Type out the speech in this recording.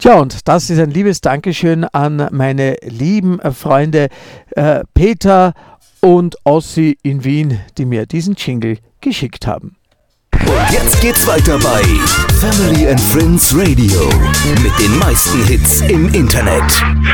Ja, und das ist ein liebes Dankeschön an meine lieben Freunde Peter und Ossi in Wien, die mir diesen Jingle geschickt haben. Und jetzt geht's weiter bei Family and Friends Radio mit den meisten Hits im Internet.